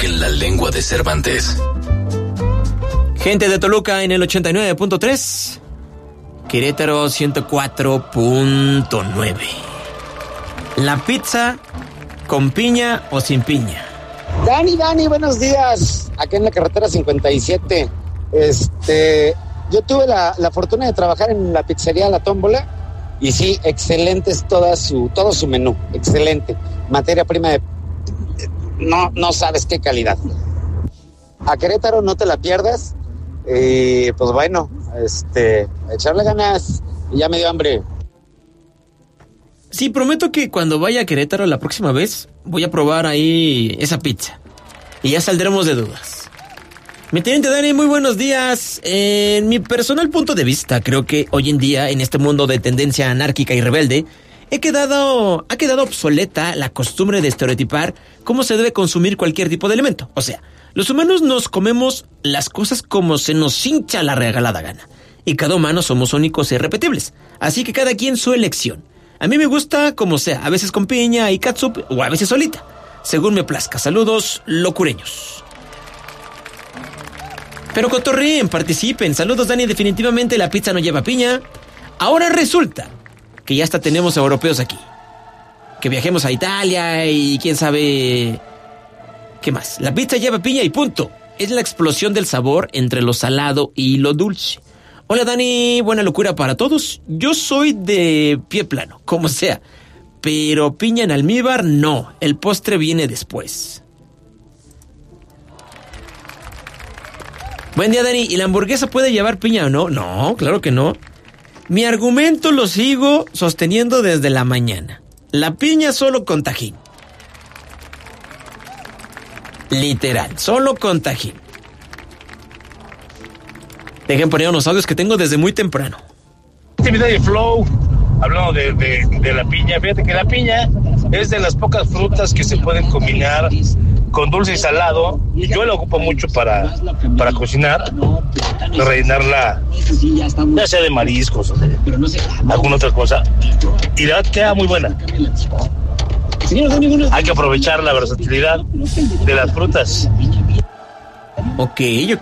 que la lengua de Cervantes. Gente de Toluca en el 89.3. Querétaro 104.9. La pizza con piña o sin piña. Dani, buenos días. Acá en la carretera 57. Yo tuve la fortuna de trabajar en la pizzería La Tómbola. Y sí, excelente es todo su menú. Excelente. Materia prima de... No sabes qué calidad. A Querétaro no te la pierdas. Pues bueno, echarle ganas. Y ya me dio hambre. Sí, prometo que cuando vaya a Querétaro la próxima vez voy a probar ahí esa pizza. Y ya saldremos de dudas. Mi teniente Dani, muy buenos días. En mi personal punto de vista, creo que hoy en día, en este mundo de tendencia anárquica y rebelde, ha quedado obsoleta la costumbre de estereotipar cómo se debe consumir cualquier tipo de alimento. O sea, los humanos nos comemos las cosas como se nos hincha la regalada gana. Y cada humano somos únicos e irrepetibles. Así que cada quien su elección. A mí me gusta como sea, a veces con piña y catsup o a veces solita. Según me plazca. Saludos, locureños. Pero cotorreen, participen. Saludos, Dani. Definitivamente la pizza no lleva piña. Ahora resulta que ya hasta tenemos europeos aquí. Que viajemos a Italia y quién sabe qué más. La pizza lleva piña y punto. Es la explosión del sabor entre lo salado y lo dulce. Hola, Dani. Buena locura para todos. Yo soy de pie plano, como sea. Pero piña en almíbar, no. El postre viene después. Buen día, Dani. ¿Y la hamburguesa puede llevar piña o no? No, claro que no. Mi argumento lo sigo sosteniendo desde la mañana. La piña solo con tajín. Literal, solo con tajín. Dejen poner unos audios que tengo desde muy temprano. Actividad de Flow, hablando de la piña. Fíjate que la piña es de las pocas frutas que se pueden combinar con dulce y salado. Yo la ocupo mucho para cocinar, rellenarla, ya sea de mariscos o de alguna otra cosa. Y la verdad queda muy buena. Hay que aprovechar la versatilidad de las frutas. Ok.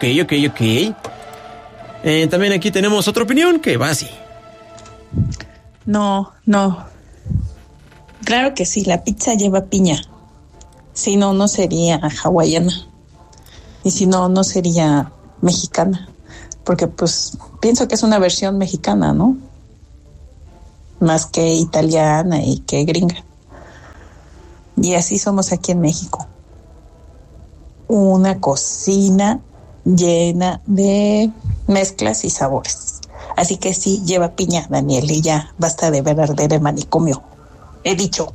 También aquí tenemos otra opinión que va así. No. Claro que sí, la pizza lleva piña. Si no, no sería hawaiana. Y si no, no sería mexicana. Porque pues pienso que es una versión mexicana, ¿no? Más que italiana y que gringa. Y así somos aquí en México. Una cocina llena de mezclas y sabores. Así que sí, lleva piña, Daniel, y ya basta de ver arder el manicomio. He dicho.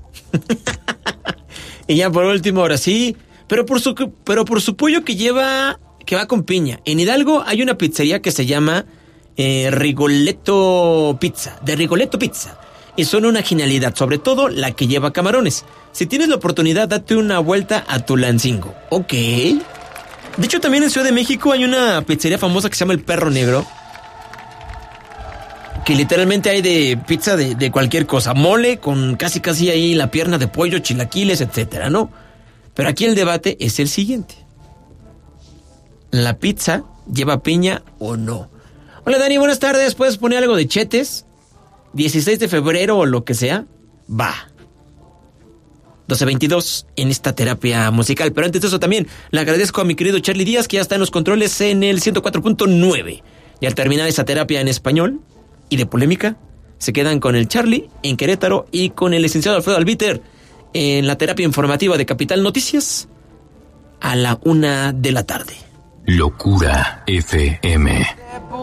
Y ya por último, ahora sí, pero por su pollo que va con piña. En Hidalgo hay una pizzería que se llama Rigoletto Pizza, de Rigoletto Pizza. Y son una genialidad, sobre todo la que lleva camarones. Si tienes la oportunidad, date una vuelta a Tulancingo. Ok. De hecho, también en Ciudad de México hay una pizzería famosa que se llama El Perro Negro. Que literalmente hay de pizza de cualquier cosa. Mole con casi ahí la pierna de pollo, chilaquiles, etcétera, ¿no? Pero aquí el debate es el siguiente. ¿La pizza lleva piña o no? Hola, Dani, buenas tardes. ¿Puedes poner algo de Chetes? 16 de febrero o lo que sea. Va. 12:22 en esta terapia musical. Pero antes de eso también le agradezco a mi querido Charlie Díaz, que ya está en los controles en el 104.9. Y al terminar esa terapia en español y de polémica, se quedan con el Charlie en Querétaro y con el licenciado Alfredo Albiter en la terapia informativa de Capital Noticias a la 1:00 p.m. Locura FM.